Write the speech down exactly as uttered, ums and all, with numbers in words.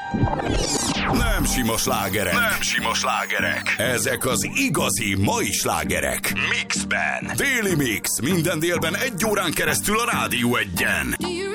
Nem sima slágerek. Nem sima slágerek. Ezek az igazi mai slágerek. Mixben. Déli Mix. Minden délben egy órán keresztül a Rádió Egyen.